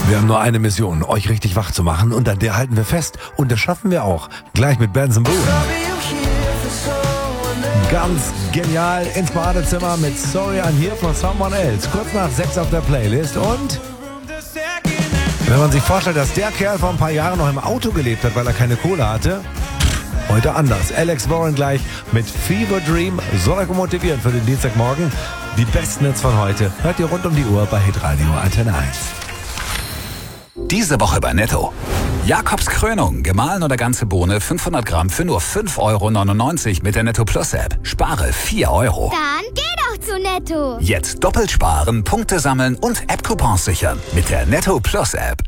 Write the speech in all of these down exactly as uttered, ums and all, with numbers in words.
Wir haben nur eine Mission, euch richtig wach zu machen, und an der halten wir fest. Und das schaffen wir auch. Gleich mit Benson Boone. Ganz genial ins Badezimmer mit Sorry I'm Here for Someone Else. Kurz nach sechs auf der Playlist. Und wenn man sich vorstellt, dass der Kerl vor ein paar Jahren noch im Auto gelebt hat, weil er keine Kohle hatte, heute anders. Alex Warren gleich mit Fever Dream. Soll euch motivieren für den Dienstagmorgen. Die besten Hits von heute hört ihr rund um die Uhr bei Hitradio Antenne eins. Diese Woche bei Netto. Jakobs Krönung, gemahlen oder ganze Bohne, fünfhundert Gramm für nur fünf Euro neunundneunzig mit der Netto Plus App. Spare vier Euro. Dann geh doch zu Netto. Jetzt doppelt sparen, Punkte sammeln und App-Coupons sichern mit der Netto Plus App.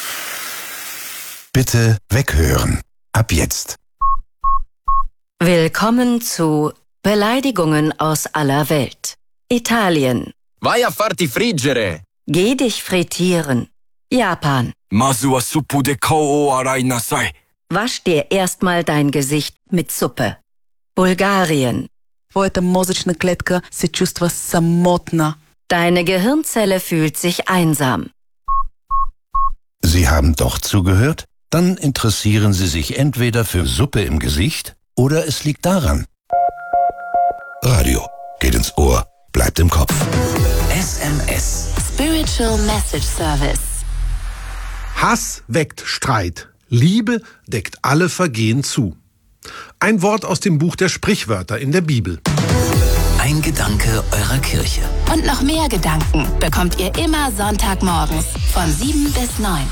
Bitte weghören. Ab jetzt. Willkommen zu Beleidigungen aus aller Welt. Italien. Vai a farti friggere. Geh dich frittieren. Japan. Masu wa suppu de kao o arai nasai. Wasch dir erstmal dein Gesicht mit Suppe. Bulgarien. Твоята мозъчна клетка се чувства самотна. Deine Gehirnzelle fühlt sich einsam. Sie haben doch zugehört? Dann interessieren Sie sich entweder für Suppe im Gesicht oder es liegt daran. Radio geht ins Ohr, bleibt im Kopf. S M S. Spiritual Message Service. Hass weckt Streit. Liebe deckt alle Vergehen zu. Ein Wort aus dem Buch der Sprichwörter in der Bibel. Ein Gedanke eurer Kirche. Und noch mehr Gedanken bekommt ihr immer Sonntagmorgens von sieben bis neun.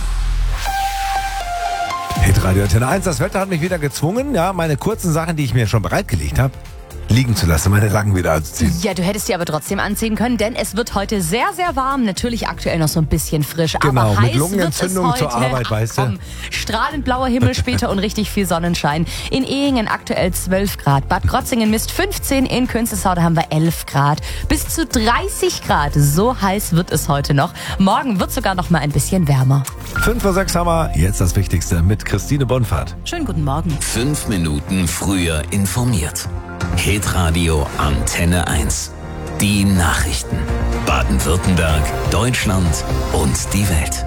Hitradio Antenne eins, das Wetter hat mich wieder gezwungen, ja, meine kurzen Sachen, die ich mir schon bereitgelegt habe, liegen zu lassen, meine langen wieder anzuziehen. Ja, du hättest sie aber trotzdem anziehen können, denn es wird heute sehr, sehr warm. Natürlich aktuell noch so ein bisschen frisch, genau, aber mit heiß Lungenentzündung wird es heute. zur Arbeit, weißt du. Komm, strahlend blauer Himmel später und richtig viel Sonnenschein. In Ehingen aktuell zwölf Grad, Bad Krotzingen misst fünfzehn, in Künzelsau da haben wir elf Grad. Bis zu dreißig Grad, so heiß wird es heute noch. Morgen wird sogar noch mal ein bisschen wärmer. Fünf vor sechs haben wir, jetzt das Wichtigste mit Christine Bonfahrt. Schönen guten Morgen. Fünf Minuten früher informiert. Hitradio Antenne eins. Die Nachrichten. Baden-Württemberg, Deutschland und die Welt.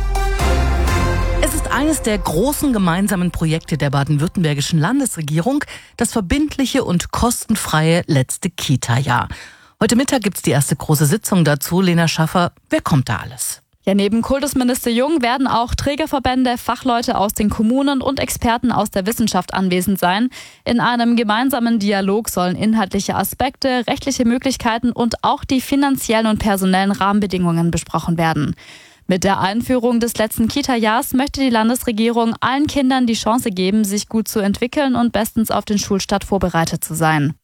Es ist eines der großen gemeinsamen Projekte der baden-württembergischen Landesregierung, das verbindliche und kostenfreie letzte Kita-Jahr. Heute Mittag gibt's die erste große Sitzung dazu. Lena Schaffer, wer kommt da alles? Ja, neben Kultusminister Jung werden auch Trägerverbände, Fachleute aus den Kommunen und Experten aus der Wissenschaft anwesend sein. In einem gemeinsamen Dialog sollen inhaltliche Aspekte, rechtliche Möglichkeiten und auch die finanziellen und personellen Rahmenbedingungen besprochen werden. Mit der Einführung des letzten Kita-Jahrs möchte die Landesregierung allen Kindern die Chance geben, sich gut zu entwickeln und bestens auf den Schulstart vorbereitet zu sein.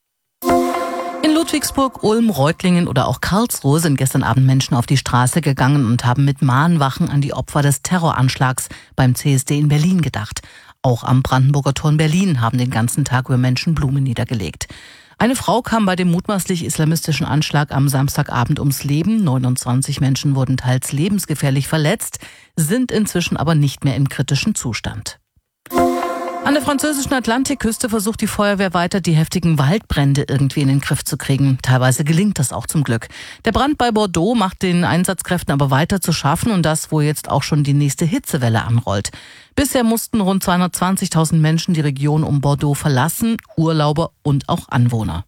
In Ludwigsburg, Ulm, Reutlingen oder auch Karlsruhe sind gestern Abend Menschen auf die Straße gegangen und haben mit Mahnwachen an die Opfer des Terroranschlags beim C S D in Berlin gedacht. Auch am Brandenburger Tor in Berlin haben den ganzen Tag über Menschen Blumen niedergelegt. Eine Frau kam bei dem mutmaßlich islamistischen Anschlag am Samstagabend ums Leben. neunundzwanzig Menschen wurden teils lebensgefährlich verletzt, sind inzwischen aber nicht mehr im kritischen Zustand. An der französischen Atlantikküste versucht die Feuerwehr weiter, die heftigen Waldbrände irgendwie in den Griff zu kriegen. Teilweise gelingt das auch zum Glück. Der Brand bei Bordeaux macht den Einsatzkräften aber weiter zu schaffen und das, wo jetzt auch schon die nächste Hitzewelle anrollt. Bisher mussten rund zweihundertzwanzigtausend Menschen die Region um Bordeaux verlassen, Urlauber und auch Anwohner.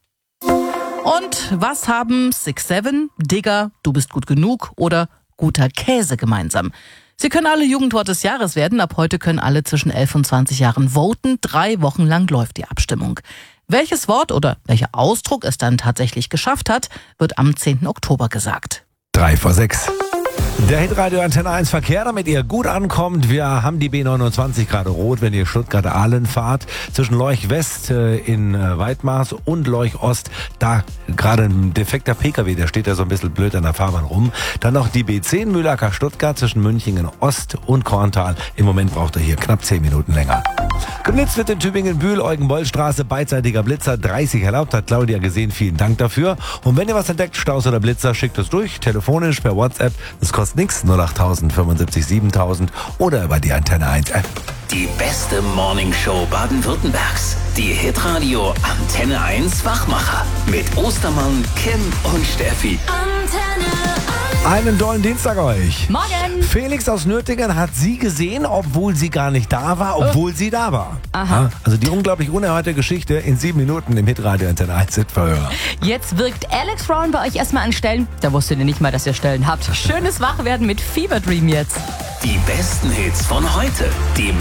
Und was haben Six Seven, Digger, Du bist gut genug oder guter Käse gemeinsam? Sie können alle Jugendwort des Jahres werden. Ab heute können alle zwischen elf und zwanzig Jahren voten. Drei Wochen lang läuft die Abstimmung. Welches Wort oder welcher Ausdruck es dann tatsächlich geschafft hat, wird am zehnten Oktober gesagt. Drei vor sechs. Der Hitradio Antenne eins Verkehr, damit ihr gut ankommt. Wir haben die B neunundzwanzig gerade rot, wenn ihr Stuttgart-Ahlen fahrt. Zwischen Leuch West äh, in äh, Weitmaß und Leuch Ost, da gerade ein defekter Pkw, der steht ja so ein bisschen blöd an der Fahrbahn rum. Dann noch die B zehn Mühlacker Stuttgart zwischen Münchingen Ost und Korntal. Im Moment braucht er hier knapp zehn Minuten länger. Geblitzt wird in Tübingen-Bühl, Eugen-Boll-Straße, beidseitiger Blitzer, dreißig erlaubt, hat Claudia gesehen. Vielen Dank dafür. Und wenn ihr was entdeckt, Staus oder Blitzer, schickt es durch, telefonisch, per WhatsApp. Das kostet nichts, null acht null null fünfundsiebzig siebentausend oder über die Antenne eins App. Die beste Morningshow Baden-Württembergs. Die Hitradio Antenne eins Wachmacher. Mit Ostermann, Kim und Steffi. Antenne eins. Einen tollen Dienstag euch. Morgen. Felix aus Nürtingen hat sie gesehen, obwohl sie gar nicht da war, obwohl oh. sie da war. Aha. Ja, also die unglaublich unerhörte Geschichte in sieben Minuten im Hitradio Antenne eins Hitverhör. Jetzt wirkt Alex Brown bei euch erstmal an Stellen. Da wusstet ihr nicht mal, dass ihr Stellen habt. Schönes Wachwerden mit Fever Dream jetzt. Die besten Hits von heute. Die